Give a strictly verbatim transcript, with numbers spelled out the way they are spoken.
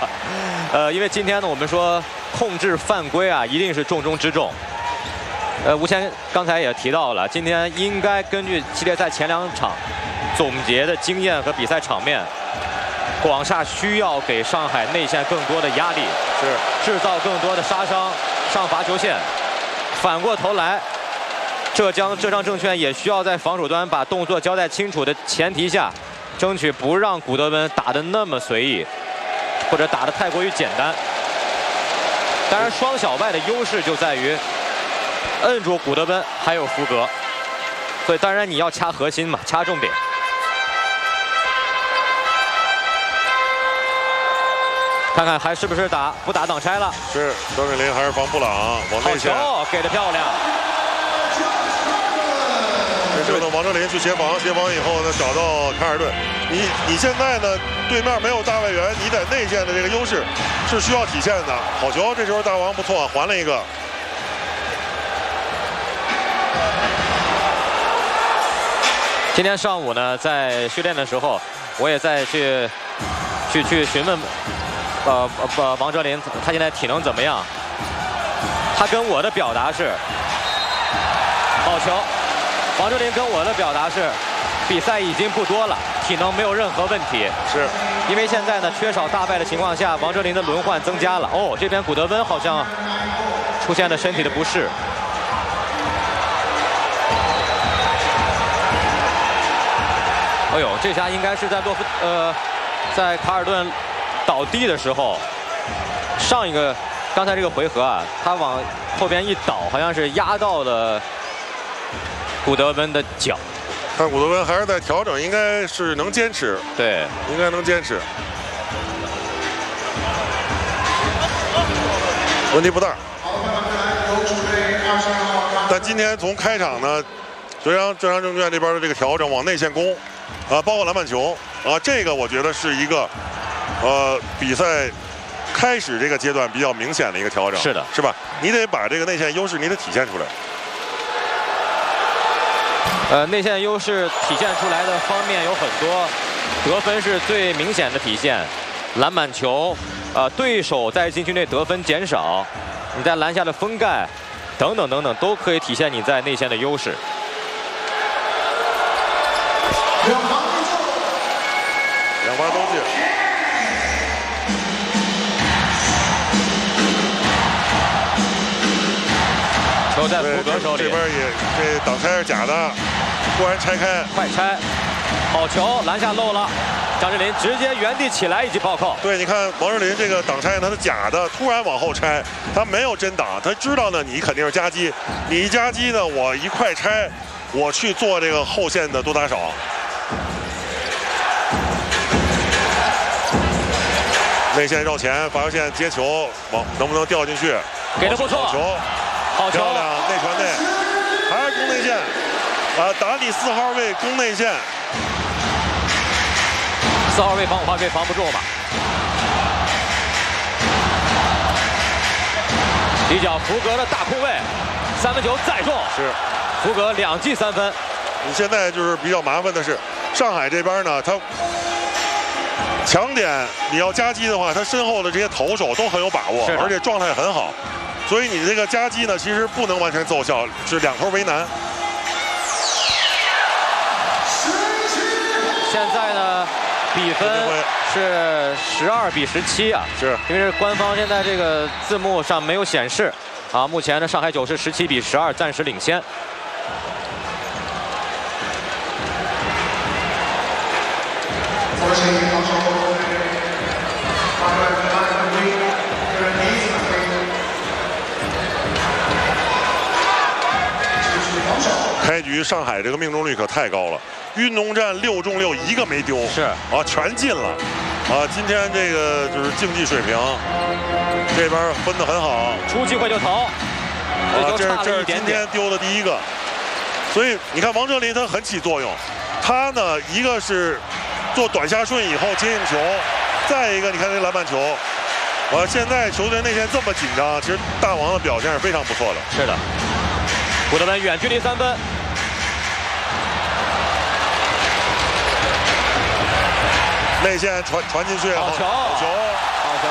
呃，因为今天呢，我们说控制犯规啊，一定是重中之重。呃，吴谦刚才也提到了，今天应该根据系列赛前两场总结的经验和比赛场面，广厦需要给上海内线更多的压力，是制造更多的杀伤，上罚球线。反过头来，浙江浙商证券也需要在防守端把动作交代清楚的前提下，争取不让古德温打得那么随意，或者打得太过于简单。当然，双小外的优势就在于摁住古德温还有福格，所以当然你要掐核心嘛，掐重点。看看还是不是打不打挡拆了？ 是张镇麟还是防布朗往内线？ 好球，给的漂亮。 这时候呢，王哲林去协防，协防以后呢，找到凯尔顿。你你现在呢，对面没有大外援，你在内线的这个优势是需要体现的。好球，这时候大王不错，还了一个。 今天上午呢，在训练的时候，我也在去去去询问。呃呃，王哲林他现在体能怎么样？他跟我的表达是，好球。王哲林跟我的表达是，比赛已经不多了，体能没有任何问题。 是， 因为现在呢缺少大败的情况下，王哲林的轮换增加了。哦，这边古德温好像出现了身体的不适。哎呦，这下应该是在洛夫呃，在卡尔顿倒地的时候，上一个刚才这个回合啊，他往后边一倒，好像是压到了古德温的脚。 看古德温还是在调整，应该是能坚持。 对， 应该能坚持，问题不大。但今天从开场呢，浙江浙商证券这边的这个调整往内线攻，啊，包括篮板球啊，这个我觉得是一个。呃，比赛开始这个阶段比较明显的一个调整， 是的， 是吧？你得把这个内线优势，你得体现出来。 呃，内线优势体现出来的方面有很多，得分是最明显的体现，篮板球，呃，对手在禁区内得分减少，你在篮下的封盖，等等等等，都可以体现你在内线的优势。 两罚都进。 球在福格手里， 这边也这挡拆是假的，突然拆开， 快拆，好球，篮下漏了，张镇麟直接原地起来以及暴扣。 对，你看王哲林这个挡拆他是假的，突然往后拆，他没有真挡，他知道呢你肯定是夹击，你一夹击呢，我一快拆，我去做这个后线的多打少。内线绕前，罚球线接球，往能不能掉进去？ 给的不错， 好球。 好球， 漂亮，内传内，还是攻内线，啊，打你四号位攻内线， 四号位防五号位防不住嘛。底角福格的大空位，三分球再中， 是， 福格两记三分。 你现在就是比较麻烦的是，上海这边呢，他强点你要夹击的话，他身后的这些投手都很有把握，而且状态很好。所以你这个夹击呢，其实不能完全奏效，是两头为难。 现在呢，比分是十二比十七啊， 是因为是官方现在这个字幕上没有显示啊。目前呢，上海九是十七比十二，暂时领先。 开局上海这个命中率可太高了，运动战六中六一个没丢， 是啊，全进了，啊，今天这个就是竞技水平，这边分得很好， 出机会就投， 啊，这是这是今天丢的第一个，所以你看王哲林他很起作用，他呢一个是做短下顺以后接应球，再一个你看这篮板球，啊，现在球队内线这么紧张，其实大王的表现是非常不错的， 是的。古德温远距离三分， 内线传传进去， 好球， 好球。